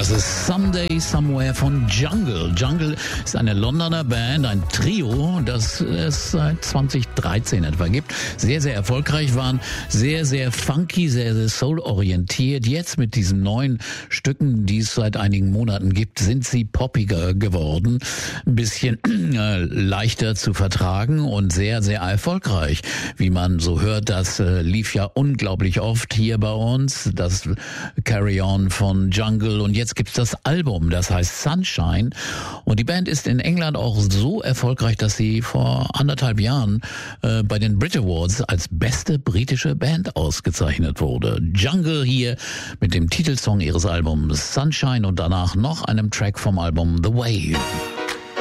Das ist Someday Somewhere von Jungle. Jungle ist eine Londoner Band, ein Trio, das es seit 2013 etwa gibt. Sehr, sehr erfolgreich waren, sehr, sehr funky, sehr, sehr soul-orientiert. Jetzt mit diesen neuen Stücken, die es seit einigen Monaten gibt, sind sie poppiger geworden. Ein bisschen leichter zu vertragen und sehr, sehr erfolgreich. Wie man so hört, das lief ja unglaublich oft hier bei uns, das Carry On von Jungle. Und jetzt gibt's das Album, das heißt Sunshine. Und die Band ist in England auch so erfolgreich, dass sie vor 1,5 Jahren bei den Brit Awards als beste britische Band ausgezeichnet wurde. Jungle hier mit dem Titelsong ihres Albums Sunshine und danach noch einem Track vom Album The Wave.